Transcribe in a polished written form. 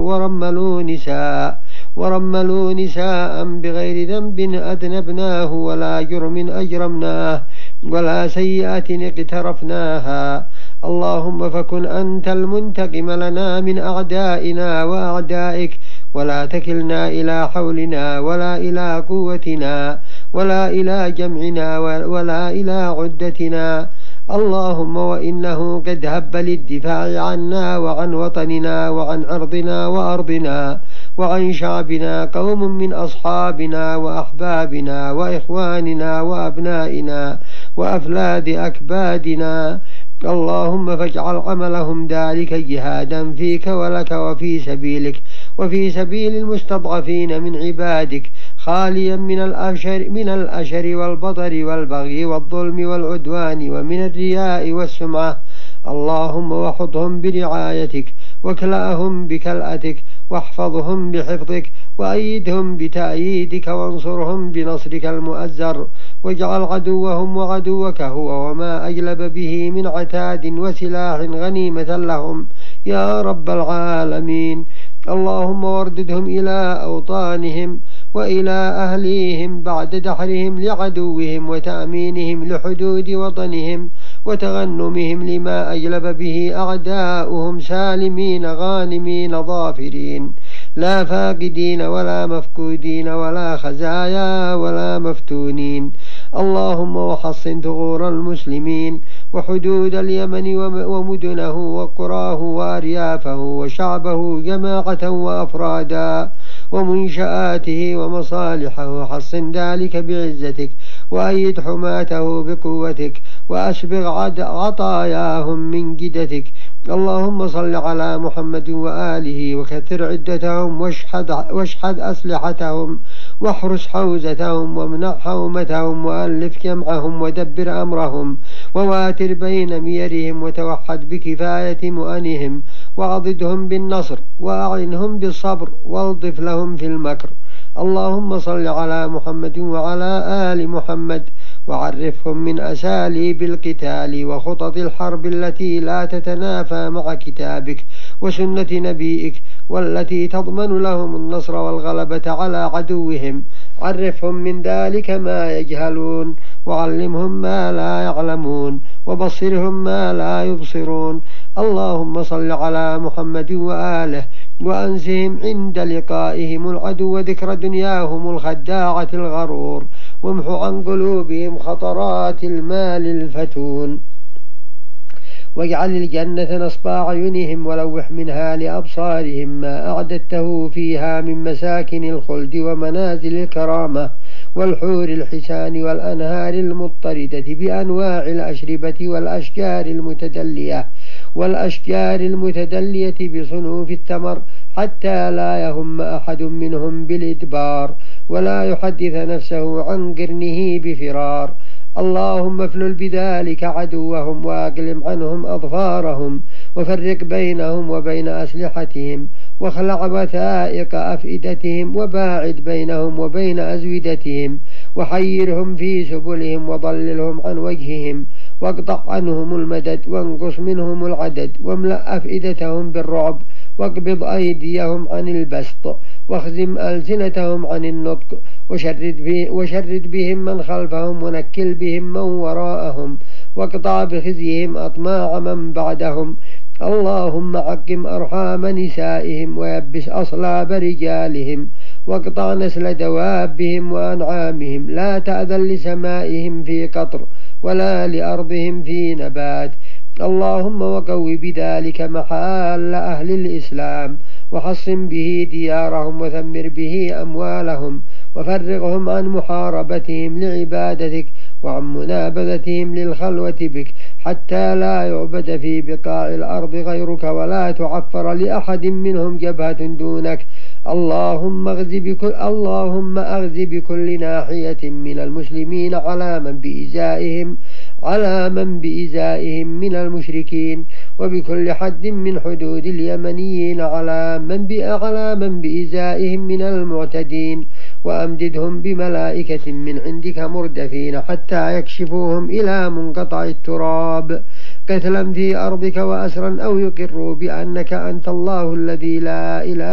ورملوا نساء بغير ذنب أذنبناه ولا جرم أجرمناه ولا سيئة اقترفناها. اللهم فكن أنت المنتقم لنا من أعدائنا وأعدائك، ولا تكلنا إلى حولنا ولا إلى قوتنا ولا إلى جمعنا ولا إلى عدتنا. اللهم وإنه قد هب للدفاع عنا وعن وطننا وعن عرضنا وأرضنا وعن شعبنا قوم من أصحابنا وأحبابنا وإخواننا وأبنائنا وأفلاد أكبادنا. اللهم فاجعل عملهم ذلك جهادا فيك ولك وفي سبيلك وفي سبيل المستضعفين من عبادك، خاليا من الأشر والبطر والبغي والظلم والعدوان ومن الرياء والسمعة. اللهم وحطهم برعايتك واكلأهم بكلأتك واحفظهم بحفظك وأيدهم بتأييدك وانصرهم بنصرك المؤزر، واجعل عدوهم وعدوك هو وما أجلب به من عتاد وسلاح غنيمة لهم يا رب العالمين. اللهم وارددهم إلى أوطانهم وإلى أهليهم بعد دحرهم لعدوهم وتأمينهم لحدود وطنهم وتغنمهم لما أجلب به أعداؤهم سالمين غانمين ظافرين، لا فاقدين ولا مفقودين ولا خزايا ولا مفتونين. اللهم وحصن ثغور المسلمين وحدود اليمن ومدنه وقراه وأريافه وشعبه جماعة وأفرادا ومنشآته ومصالحه، حصن ذلك بعزتك وأيد حماته بقوتك وأسبغ عطاياهم من جدتك. اللهم صل على محمد وآله وكثر عدتهم واشحذ أسلحتهم واحرس حوزتهم وامنع حومتهم وألف جمعهم ودبر أمرهم وواتر بين ميرهم وتوحد بكفاية مؤنهم وعضدهم بالنصر وأعنهم بالصبر والطف لهم في المكر. اللهم صل على محمد وعلى آل محمد وعرفهم من أساليب القتال وخطط الحرب التي لا تتنافى مع كتابك وسنة نبيك والتي تضمن لهم النصر والغلبة على عدوهم. عرفهم من ذلك ما يجهلون وعلمهم ما لا يعلمون وبصرهم ما لا يبصرون. اللهم صل على محمد وآله وأنسهم عند لقائهم العدو ذكر دنياهم الخداعة الغرور، وامح عن قلوبهم خطرات المال الفتون، واجعل الجنة نصب أعينهم ولوح منها لأبصارهم ما أعددته فيها من مساكن الخلد ومنازل الكرامة والحور الحسان والأنهار المضطردة بأنواع الأشربة والأشجار المتدلية بصنوف التمر، حتى لا يهم أحد منهم بالإدبار ولا يحدث نفسه عن قرنه بفرار. اللهم افلل بذلك عدوهم وأقلم عنهم أظفارهم وفرق بينهم وبين أسلحتهم واخلع وثائق أفئدتهم وباعد بينهم وبين أزودتهم وحيرهم في سبلهم وضللهم عن وجههم واقطع عنهم المدد وانقص منهم العدد واملأ أفئدتهم بالرعب واقبض أيديهم عن البسط واخزم ألسنتهم عن النطق وشرد بهم من خلفهم ونكل بهم من وراءهم واقطع بخزيهم أطماع من بعدهم. اللهم عقم أرحام نسائهم ويبس أصلاب رجالهم واقطع نسل دوابهم وأنعامهم، لا تأذن لسمائهم في قطر ولا لأرضهم في نبات. اللهم وقوي بذلك محال أهل الإسلام وحصن به ديارهم وثمر به أموالهم وفرغهم عن محاربتهم لعبادتك وعن منابذتهم للخلوة بك، حتى لا يعبد في بقاع الأرض غيرك ولا تعفر لأحد منهم جبهة دونك. اللهم أغز بكل ناحية من المسلمين على من بإزائهم من المشركين، وبكل حد من حدود اليمنيين على من بإزائهم من المعتدين، وأمددهم بملائكة من عندك مردفين حتى يكشفوهم إلى منقطع التراب قتلا في أرضك وأسرا أو يقروا بأنك أنت الله الذي لا إله